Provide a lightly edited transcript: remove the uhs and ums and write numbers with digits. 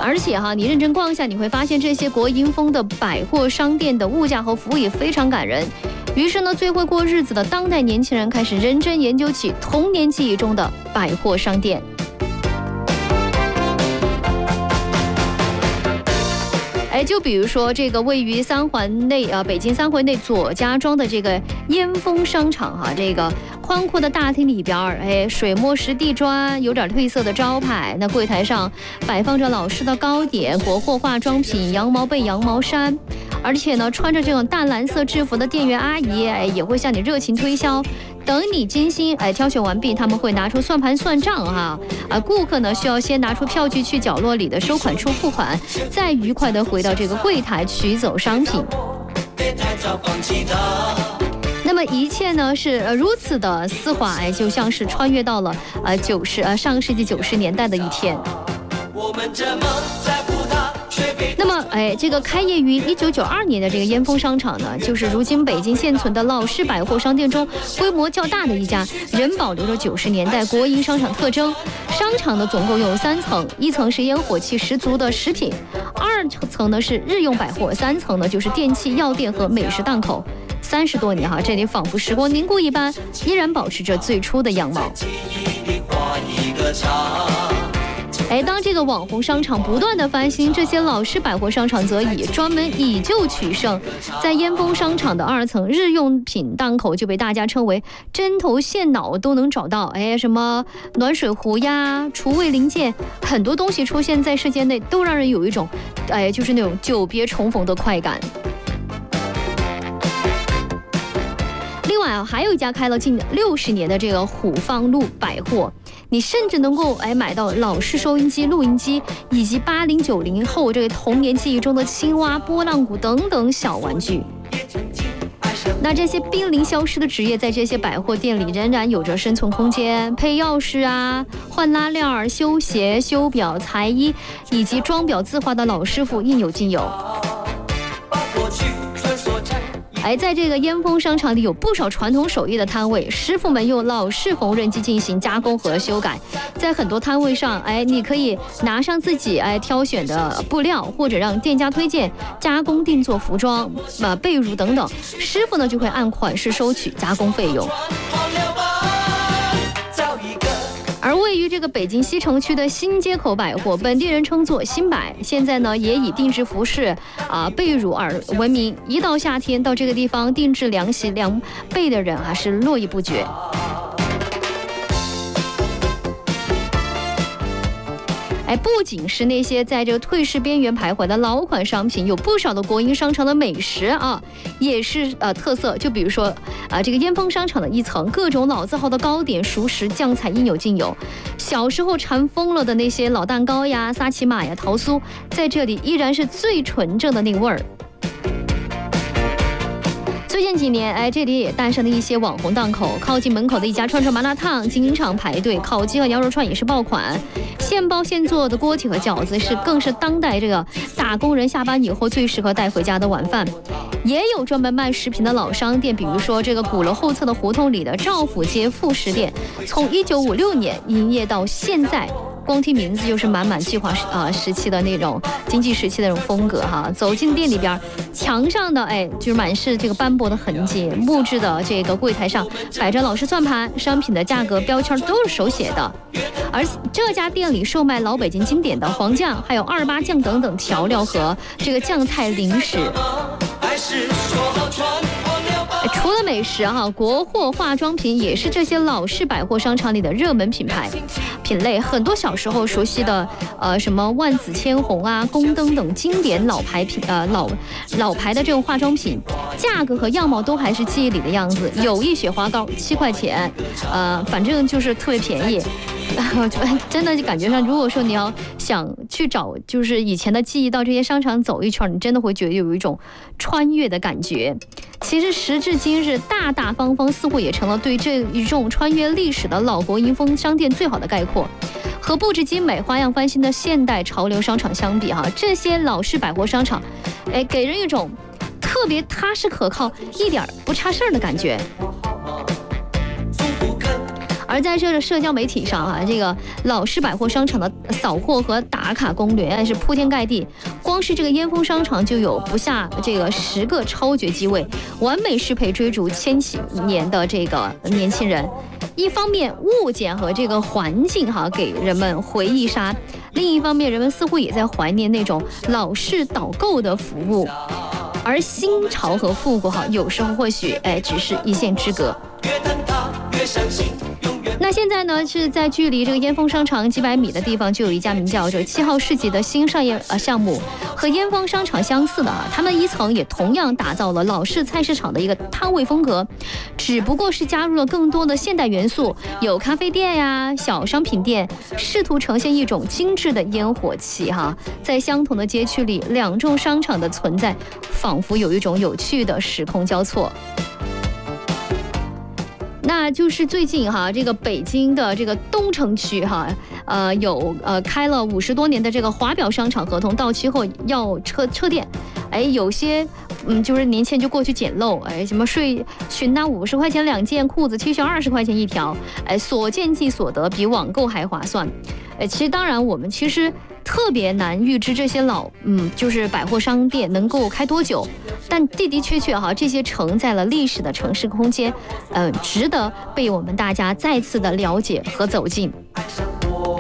而且哈，你认真逛一下，你会发现这些国营风的百货商店的物价和服务也非常感人。于是呢，最会过日子的当代年轻人开始认真研究起童年记忆中的百货商店。就比如说这个位于三环内北京三环内左家庄的这个烟风商场哈，这个宽阔的大厅里边水墨石地砖，有点褪色的招牌，那柜台上摆放着老式的糕点、国货化妆品、羊毛被、羊毛衫，而且呢，穿着这种淡蓝色制服的店员阿姨也会向你热情推销。等你精心挑选完毕，他们会拿出算盘算账哈。顾客呢需要先拿出票据去角落里的收款处付款，再愉快的回到这个柜台取走商品。那么一切呢是如此的丝滑，就像是穿越到了上个世纪90年代的一天。那么，这个开业于1992年的这个烟风商场呢，就是如今北京现存的老式百货商店中规模较大的一家，仍保留着90年代国营商场特征。商场呢总共有3层，一层是烟火气十足的食品，2层呢是日用百货，3层呢就是电器、药店和美食档口。30多年哈，这里仿佛时光凝固一般，依然保持着最初的样貌。当这个网红商场不断的翻新，这些老式百货商场则专门以旧取胜。在烟风商场的2层日用品档口就被大家称为针头线脑都能找到，什么暖水壶呀、厨卫零件，很多东西出现在世界内，都让人有一种就是那种久别重逢的快感。另外还有一家开了近60年的这个虎坊路百货，你甚至能够买到老式收音机、录音机，以及80、90后这个童年记忆中的青蛙、拨浪鼓等等小玩具。那这些濒临消失的职业，在这些百货店里仍然有着生存空间。配钥匙啊、换拉链、修鞋、修表、裁衣，以及装裱字画的老师傅应有尽有。在这个烟风商场里有不少传统手艺的摊位，师傅们用老式缝纫机进行加工和修改。在很多摊位上，你可以拿上自己挑选的布料，或者让店家推荐加工定做服装、被褥等等，师傅呢就会按款式收取加工费用。而位于这个北京西城区的新街口百货，本地人称作新百，现在呢也以定制服饰被褥而闻名。一到夏天，到这个地方定制凉席凉被的人是络绎不绝。不仅是那些在这个退市边缘徘徊的老款商品，有不少的国营商场的美食也是特色。就比如说这个烟风商场的1层，各种老字号的糕点、熟食、酱菜应有尽有。小时候馋疯了的那些老蛋糕呀、萨琪玛呀、桃酥，在这里依然是最纯正的那味儿。最近几年，这里也诞生了一些网红档口。靠近门口的一家串串麻辣烫经常排队，烤鸡和羊肉串也是爆款。现包现做的锅贴和饺子更是当代这个打工人下班以后最适合带回家的晚饭。也有专门卖食品的老商店，比如说这个鼓楼后侧的胡同里的赵府街副食店，从1956年营业到现在。光听名字就是满满计划时期的那种经济时期的那种风格哈。走进店里边，墙上的就是满是这个斑驳的痕迹，木质的这个柜台上摆着老式算盘，商品的价格标签都是手写的。而这家店里售卖老北京经典的黄酱，还有28酱等等调料和这个酱菜零食。除了美食国货化妆品也是这些老式百货商场里的热门品类。很多小时候熟悉的什么万紫千红宫灯等经典老牌老牌的这种化妆品，价格和样貌都还是记忆里的样子。友谊雪花膏7块钱，反正就是特别便宜。真的就感觉上，如果说你要想去找就是以前的记忆，到这些商场走一圈，你真的会觉得有一种穿越的感觉。其实时至今日，大大方方似乎也成了对这一种穿越历史的老国营风商店最好的概括。和布置精美、花样翻新的现代潮流商场相比这些老式百货商场给人一种特别踏实可靠、一点不差事儿的感觉。而而在这个社交媒体上啊，这个老式百货商场的扫货和打卡攻略是铺天盖地。光是这个烟峰商场就有不下这个10个超绝机位，完美适配追逐千禧年的这个年轻人。一方面物件和这个环境给人们回忆杀，另一方面人们似乎也在怀念那种老式导购的服务。而新潮和复古有时候或许只是一线之隔。那现在呢，是在距离这个烟峰商场几百米的地方，就有一家名叫这7号世纪的新商业项目，和烟峰商场相似的他们一层也同样打造了老式菜市场的一个摊位风格，只不过是加入了更多的现代元素，有咖啡店呀、小商品店，试图呈现一种精致的烟火气在相同的街区里，两种商场的存在，仿佛有一种有趣的时空交错。那就是最近这个北京的这个东城区有开了50多年的这个华表商场合同到期后要撤店，有些就是年轻人就过去捡漏，什么睡裙呢50块钱2件，裤子 T 恤20块钱1条，所见即所得，比网购还划算。其实当然我们其实特别难预知这些就是百货商店能够开多久，但的的确确这些承载了历史的城市空间，值得被我们大家再次的了解和走进。